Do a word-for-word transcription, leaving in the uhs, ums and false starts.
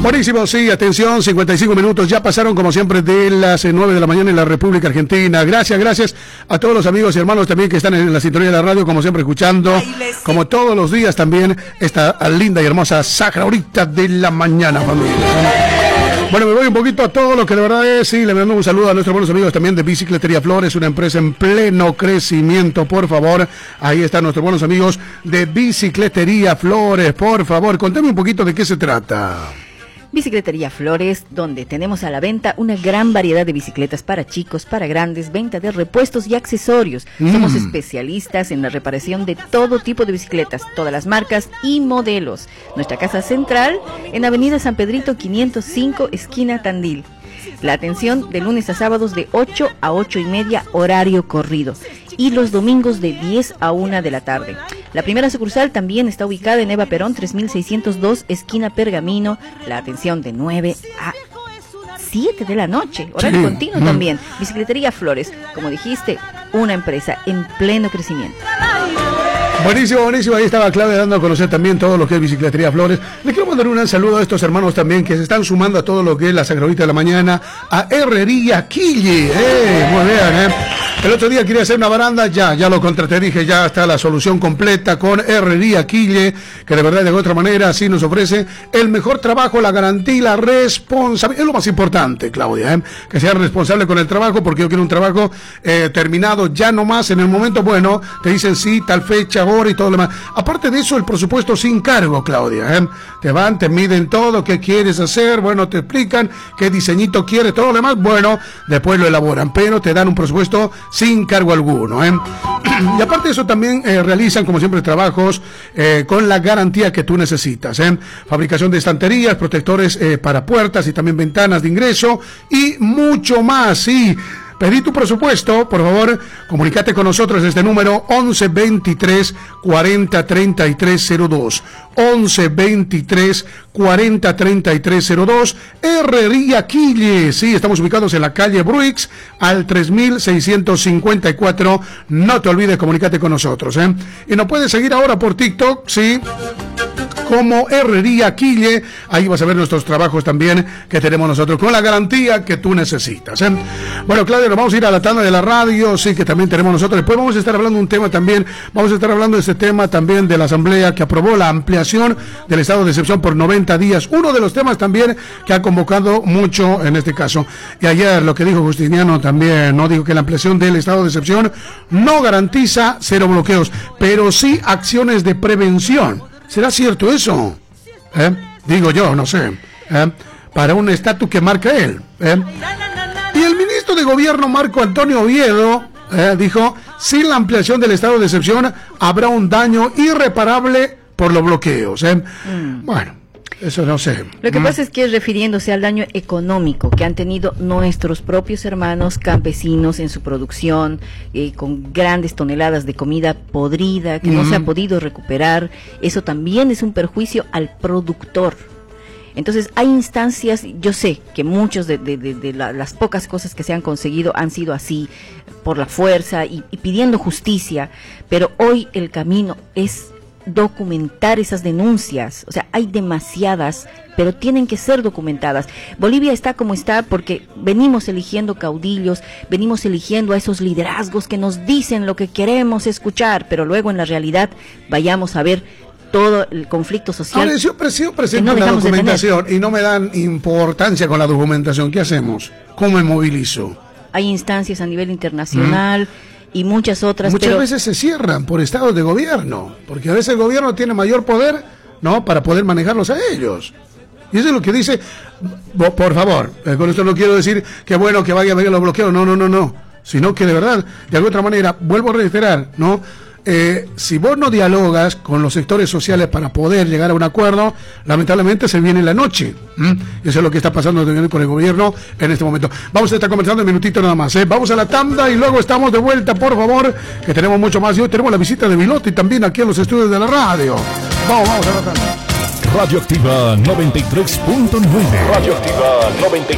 Buenísimo, sí, atención, cincuenta y cinco minutos, ya pasaron como siempre de las nueve de la mañana en la República Argentina. Gracias, gracias a todos los amigos y hermanos también que están en la sintonía de la radio, como siempre escuchando, como todos los días también, esta linda y hermosa Sagra ahorita de la mañana, familia. Bueno, me voy un poquito a todo lo que de verdad es, sí, le mando un saludo a nuestros buenos amigos también de Bicicletería Flores, una empresa en pleno crecimiento, por favor, ahí están nuestros buenos amigos de Bicicletería Flores, por favor, contame un poquito de qué se trata. Bicicletería Flores, donde tenemos a la venta una gran variedad de bicicletas para chicos, para grandes, venta de repuestos y accesorios. Mm. Somos especialistas en la reparación de todo tipo de bicicletas, todas las marcas y modelos. Nuestra casa central en Avenida San Pedrito quinientos cinco, esquina Tandil. La atención de lunes a sábados de ocho a ocho y media, horario corrido. Y los domingos de diez a una de la tarde. La primera sucursal también está ubicada en Eva Perón tres mil seiscientos dos, esquina Pergamino. La atención de nueve a siete de la noche, horario sí. continuo mm. también. Bicicletería Flores, como dijiste, una empresa en pleno crecimiento. Buenísimo, buenísimo, ahí estaba Claudia dando a conocer también todo lo que es Bicicletería Flores. Le quiero mandar un saludo a estos hermanos también que se están sumando a todo lo que es la Sagra ahorita de la mañana, a Herrería Quille, eh, muy bien, eh. El otro día quería hacer una baranda, ya, ya lo contraté, dije, ya está la solución completa con Herrería Quille, que de verdad de otra manera sí nos ofrece el mejor trabajo, la garantía y la responsabilidad. Es lo más importante, Claudia, eh, que sea responsable con el trabajo, porque yo quiero un trabajo eh, terminado ya nomás en el momento, bueno, te dicen sí, tal fecha, hora y todo lo demás. Aparte de eso, el presupuesto sin cargo, Claudia, ¿eh? Te van, te miden todo, qué quieres hacer, bueno, te explican qué diseñito quieres, todo lo demás, bueno, después lo elaboran, pero te dan un presupuesto sin cargo alguno, ¿eh? Y aparte de eso también eh, realizan, como siempre, trabajos eh, con la garantía que tú necesitas, ¿eh? Fabricación de estanterías, protectores eh, para puertas y también ventanas de ingreso y mucho más, sí. Pedí tu presupuesto, por favor, comunícate con nosotros desde el número once veintitrés cuarenta treinta y tres cero dos. once veintitrés cuarenta treinta y tres cero dos. Herrería Quille. Sí, estamos ubicados en la calle Bruix al tres mil seiscientos cincuenta y cuatro. No te olvides, comunícate con nosotros, ¿eh? Y nos puedes seguir ahora por TikTok, sí, como Herrería Quille. Ahí vas a ver nuestros trabajos también que tenemos nosotros con la garantía que tú necesitas, ¿eh? Bueno, Claudia, nos vamos a ir a la tanda de la radio, sí, que también tenemos nosotros. Después vamos a estar hablando de un tema también, vamos a estar hablando de este tema también de la asamblea que aprobó la ampliación del estado de excepción por noventa días. Uno de los temas también que ha convocado mucho en este caso. Y ayer lo que dijo Justiniano también, ¿no? Dijo que la ampliación del estado de excepción no garantiza cero bloqueos, pero sí acciones de prevención. ¿Será cierto eso? ¿Eh? Digo yo, no sé. ¿Eh? Para un estatus que marca él. ¿Eh? Y el ministro de Gobierno, Marco Antonio Oviedo, eh, dijo, sin la ampliación del estado de excepción, habrá un daño irreparable por los bloqueos. ¿eh? Mm. Bueno, eso no sé. Lo que mm. pasa es que es refiriéndose al daño económico que han tenido nuestros propios hermanos campesinos en su producción, eh, con grandes toneladas de comida podrida que mm. no se ha podido recuperar. Eso también es un perjuicio al productor. Entonces hay instancias, yo sé que muchos de, de, de, de la, las pocas cosas que se han conseguido han sido así, por la fuerza y, y pidiendo justicia, pero hoy el camino es documentar esas denuncias. O sea, hay demasiadas, pero tienen que ser documentadas. Bolivia está como está porque venimos eligiendo caudillos, venimos eligiendo a esos liderazgos que nos dicen lo que queremos escuchar, pero luego en la realidad vayamos a ver todo el conflicto social. Ahora, yo presento no la documentación y no me dan importancia con la documentación. ¿Qué hacemos? ¿Cómo me movilizo? Hay instancias a nivel internacional mm. y muchas otras. Muchas pero... veces se cierran por estados de gobierno, porque a veces el gobierno tiene mayor poder, ¿no? Para poder manejarlos a ellos. Y eso es lo que dice, por favor, eh, con esto no quiero decir que bueno, que vaya a venir los bloqueos, no, no, no, no. Sino que de verdad, de alguna otra manera, vuelvo a reiterar, ¿no? Eh, si vos no dialogas con los sectores sociales para poder llegar a un acuerdo, lamentablemente se viene la noche. ¿Mm? Eso es lo que está pasando con el gobierno en este momento. Vamos a estar conversando un minutito nada más, ¿eh? Vamos a la tanda y luego estamos de vuelta, por favor, que tenemos mucho más. Y hoy tenemos la visita de Vilotti también aquí en los estudios de la radio. Vamos, vamos a la tanda. Radioactiva noventa y tres punto nueve. Radioactiva noventa y tres.